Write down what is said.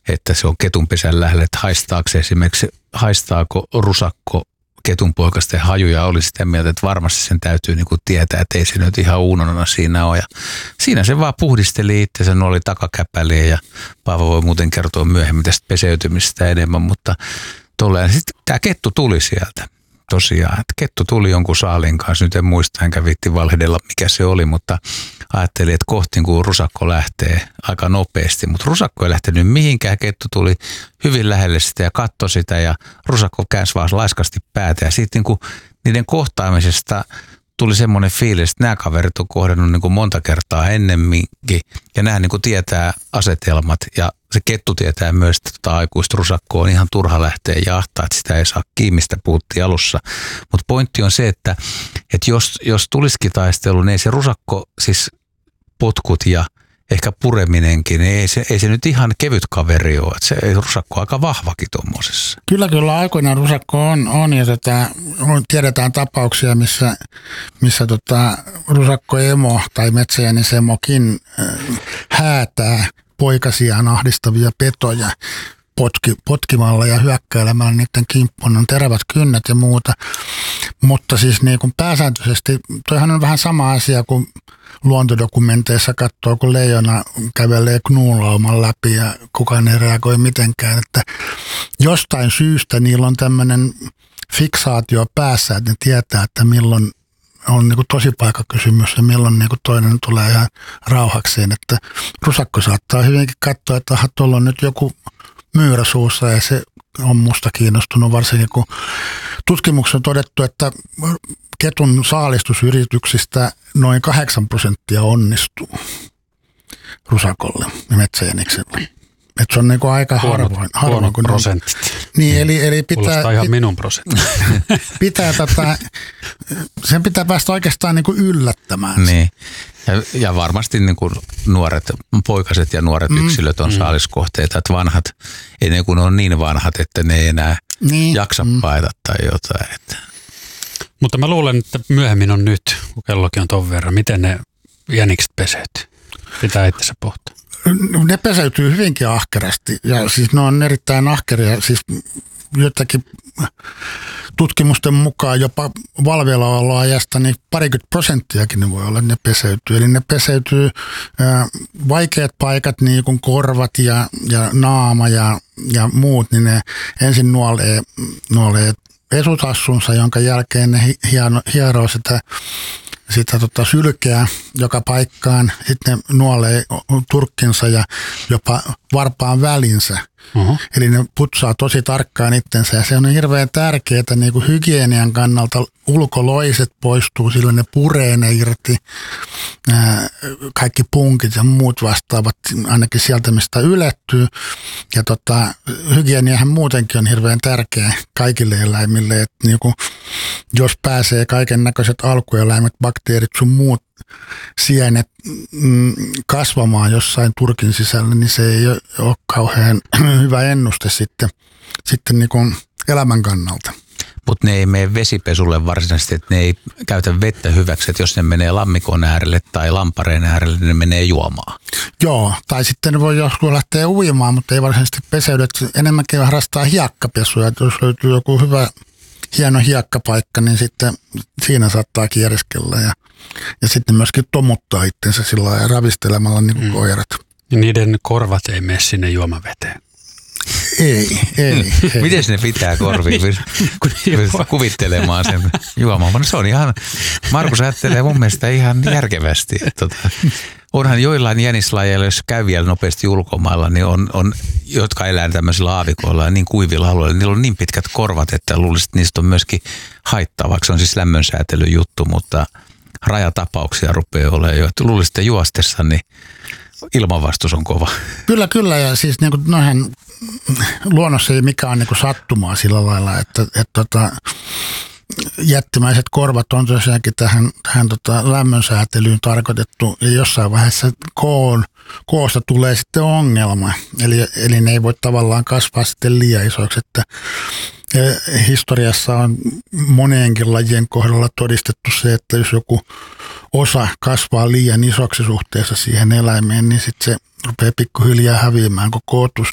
että se on ketunpesän lähellä, että haistaako rusakko ketunpoikasten hajuja, oli sitä mieltä, että varmasti sen täytyy niin kuin tietää, että ei se nyt ihan uunona siinä ole. Ja siinä se vaan puhdisteli itsensä, oli takakäpäliä ja Paavo voi muuten kertoa myöhemmin tästä peseytymistä enemmän, mutta tolleen. Sitten tämä kettu tuli sieltä. Tosiaan, että kettu tuli jonkun saalin kanssa, nyt en muista, enkä viitti valhehdella mikä se oli, mutta ajattelin, että kohti kun rusakko lähtee aika nopeasti, mutta rusakko ei lähtenyt mihinkään, kettu tuli hyvin lähelle sitä ja katsoi sitä ja rusakko käänsi vaan laiskasti päätä ja sitten niin niiden kohtaamisesta tuli semmoinen fiilis, että nämä kaverit on kohdannut niin kuin monta kertaa ennemminkin ja nämä niin kuin tietää asetelmat ja se kettu tietää myös, että aikuista rusakkoa on ihan turha lähteä jahtaa, että sitä ei saa kiinni, mistä puhuttiin alussa. Mutta pointti on se, että jos tulisikin taistelu, niin ei se rusakko, siis potkut ja ehkä pureminenkin, niin ei se nyt ihan kevyt kaveri ole. Että se rusakko on aika vahvakin tuommoisessa. Kyllä aikoinaan rusakko on ja tiedetään tapauksia, missä rusakkoemo tai metsäjänisemokin häätää poikasiaan ahdistavia petoja potkimalla ja hyökkäilemällä niiden kimppuun. On terävät kynnet ja muuta. Mutta siis niin kuin pääsääntöisesti, toihan on vähän sama asia kuin luontodokumenteissa katsoo, kun leijona kävelee knuulauman läpi ja kukaan ei reagoi mitenkään. Että jostain syystä niillä on tämmöinen fiksaatio päässä, että ne tietää, että milloin on niin kuin tosipaikkakysymys ja milloin niin kuin toinen tulee ihan rauhakseen. Että rusakko saattaa hyvinkin katsoa, että tuolla on nyt joku myyrä suussa ja se on musta kiinnostunut, varsinkin kun tutkimuksessa on todettu, että ketun saalistusyrityksistä noin 8% onnistuu rusakolle ja metsäjänikselle. Että se on niinku aika harvoin kun prosentit. Niin, eli kuulostaa ihan minun prosentti. Sen pitää päästä oikeastaan niinku yllättämään. Niin. Ja varmasti niin kuin poikaset ja nuoret yksilöt on saaliskohteita, että vanhat, ei ne kun on niin vanhat, että ne ei enää jaksa paeta tai jotain. Että. Mutta mä luulen, että myöhemmin on nyt, kun kellokin on ton verran, miten ne jänikset peseytyy. Pitää itse pohtia. Ne peseytyy hyvinkin ahkerasti ja siis ne on erittäin ahkeria. Siis jotakin tutkimusten mukaan jopa valveillaoloajasta niin 20% ne voi olla, ne peseytyy. Eli ne peseytyy vaikeat paikat, niin kuin korvat ja naama ja muut, niin ne ensin nuolee pesutassunsa, jonka jälkeen ne hieroo sitä sylkeä joka paikkaan, sitten ne nuolee turkkinsa ja jopa varpaan välinsä. Uh-huh. Eli ne putsaa tosi tarkkaan itsensä ja se on hirveän tärkeää niin kuin hygienian kannalta. Ulkoloiset poistuu, silloin ne puree ne irti, kaikki punkit ja muut vastaavat ainakin sieltä, mistä ylettyy. Ja hygieniahan muutenkin on hirveän tärkeä kaikille eläimille, että niin kuin, jos pääsee kaiken näköiset alkueläimet, bakteerit sun muut sienet kasvamaan jossain turkin sisällä, niin se ei ole kauhean hyvä ennuste sitten niin kuin elämän kannalta. Mutta ne ei mene vesipesulle varsinaisesti, että ne ei käytä vettä hyväksi, että jos ne menee lammikon äärelle tai lampareen äärelle, niin ne menee juomaan. Joo, tai sitten ne voi joskus lähteä uimaan, mutta ei varsinaisesti peseydy, enemmänkin harrastaa hiekkapesua, että jos löytyy joku hyvä, hieno hiekkapaikka, niin sitten siinä saattaa kierreskellä ja sitten myöskin tomuttaa itsensä sillä lailla ravistelemalla niin kuin koirat. Niiden korvat ei mene sinne juomaveteen. Ei. Miten ne pitää korviin, kun kuvittelemaan sen juomaan? Se on ihan, Markus ajattelee mun mielestä ihan järkevästi. Onhan joillain jänislajeilla, jos käy vielä nopeasti ulkomailla, niin on jotka elää tämmöisillä aavikoilla ja niin kuivilla alueilla, niillä on niin pitkät korvat, että luulisin, että niistä on myöskin haittaa, vaikka se on siis lämmönsäätelyn juttu, mutta rajatapauksia rupeaa olemaan jo. Luulisin, että juostessa niin ilmanvastus on kova. Kyllä ja siis niin kuin noihän luonnossa ei mikään niin kuin sattumaa sillä lailla, että jättimäiset korvat on tosiaankin tähän lämmönsäätelyyn tarkoitettu ja jossain vaiheessa koosta tulee sitten ongelma. Eli ne ei voi tavallaan kasvaa sitten liian isoiksi, että historiassa on moneenkin lajien kohdalla todistettu se, että jos joku osa kasvaa liian isoksi suhteessa siihen eläimeen, niin sitten se rupeaa pikkuhiljaa häviämään koko otus.